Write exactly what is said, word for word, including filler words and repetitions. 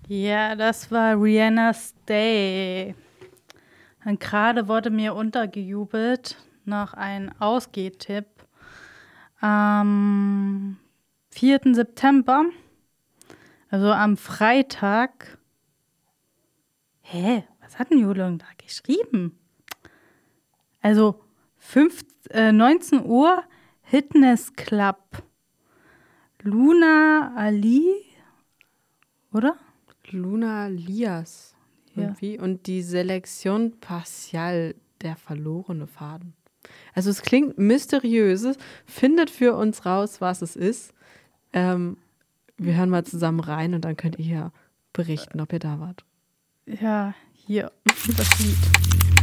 Ja, das war Rihanna's Day. Und gerade wurde mir untergejubelt noch ein Ausgehtipp. Am vierten September, also am Freitag. Hä? Was hat denn Jolong da geschrieben? Also fünf, äh, neunzehn Uhr Fitness Club. Luna Ali, oder? Luna Lias irgendwie. Ja. Und die Selektion Partial, der verlorene Faden. Also es klingt mysteriös. Findet für uns raus, was es ist. Ähm, wir hören mal zusammen rein und dann könnt ihr ja berichten, ob ihr da wart. Ja, hier, das Lied.